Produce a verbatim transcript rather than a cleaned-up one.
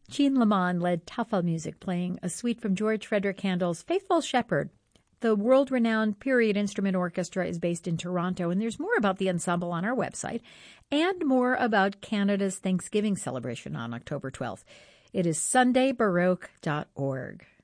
Jean Lamond led Tafel music, playing a suite from George Frederick Handel's Faithful Shepherd. The world-renowned Period Instrument Orchestra is based in Toronto, and there's more about the ensemble on our website and more about Canada's Thanksgiving celebration on October twelfth. It is sunday baroque dot org.